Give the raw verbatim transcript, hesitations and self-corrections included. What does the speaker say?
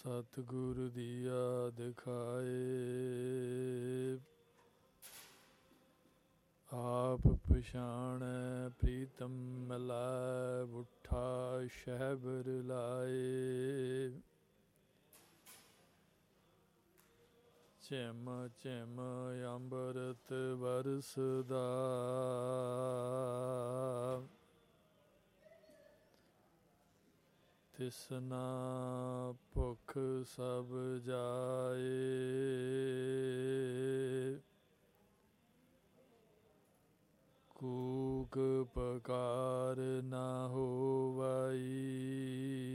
ਸਤਿਗੁਰ ਦੀਆ ਦਿਖਾਏ। ਆਪ ਪਛਾਣੈ ਪ੍ਰੀਤਮ ਮਿਲਾਇ, ਬੁੱਠਾ ਸ਼ਹਿਬਰ ਲਾਏ। ਝਿਮ ਝਿਮ ਅੰਬਰਤ ਬਰਸਦਾ, ਤਿਸਨਾ ਭੁਖ ਸਭ ਜਾਏ। ਕੂਕ ਪਕਾਰ ਨਾ ਹੋਵਈ,